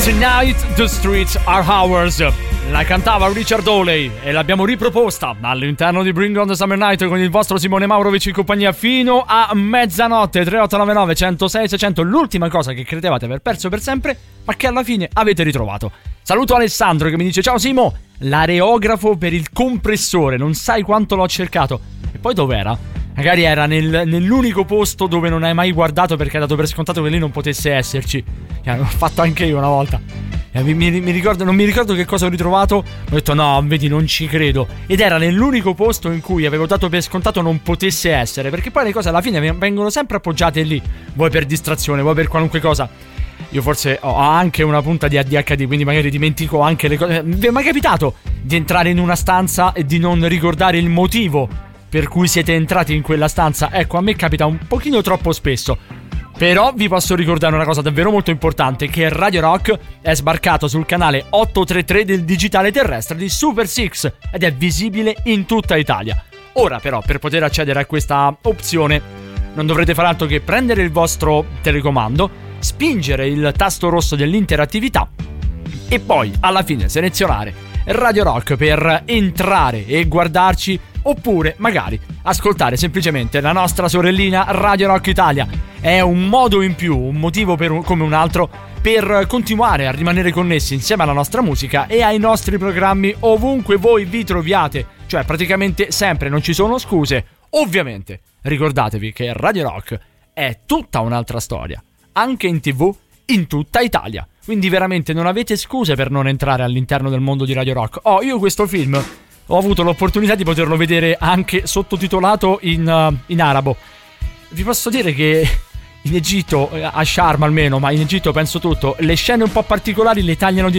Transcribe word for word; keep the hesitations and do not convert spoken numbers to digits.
Tonight the streets are ours. La cantava Richard Hawley e l'abbiamo riproposta all'interno di Bring on the Summer Night con il vostro Simone Maurovic in compagnia fino a mezzanotte. Tre otto nove nove uno zero sei sei zero zero, l'ultima cosa che credevate aver perso per sempre ma che alla fine avete ritrovato. Saluto Alessandro che mi dice: ciao Simo, l'areografo per il compressore, non sai quanto l'ho cercato. E poi dov'era? Magari era nel, nell'unico posto dove non hai mai guardato perché hai dato per scontato che lì non potesse esserci. Che l'ho fatto anche io una volta. E mi, mi, mi ricordo, non mi ricordo che cosa ho ritrovato. Ho detto no, vedi, non ci credo. Ed era nell'unico posto in cui avevo dato per scontato non potesse essere. Perché poi le cose alla fine vengono sempre appoggiate lì. Vuoi per distrazione, vuoi per qualunque cosa. Io forse ho anche una punta di A D H D, quindi magari dimentico anche le cose. Vi è mai capitato di entrare in una stanza e di non ricordare il motivo per cui siete entrati in quella stanza? Ecco, a me capita un pochino troppo spesso. Però vi posso ricordare una cosa davvero molto importante, che Radio Rock è sbarcato sul canale ottocentotrentatré del digitale terrestre di Super Six ed è visibile in tutta Italia. Ora però, per poter accedere a questa opzione, non dovrete fare altro che prendere il vostro telecomando, spingere il tasto rosso dell'interattività e poi alla fine selezionare Radio Rock per entrare e guardarci, oppure magari ascoltare semplicemente la nostra sorellina Radio Rock Italia. È un modo in più, un motivo per un, come un altro, per continuare a rimanere connessi insieme alla nostra musica e ai nostri programmi ovunque voi vi troviate, cioè praticamente sempre, non ci sono scuse. Ovviamente ricordatevi che Radio Rock è tutta un'altra storia, anche in tv in tutta Italia, quindi veramente non avete scuse per non entrare all'interno del mondo di Radio Rock. Oh, io questo film ho avuto l'opportunità di poterlo vedere anche sottotitolato in, uh, in arabo. Vi posso dire che in Egitto, a Sharm almeno, ma in Egitto penso tutto, le scene un po' particolari le tagliano di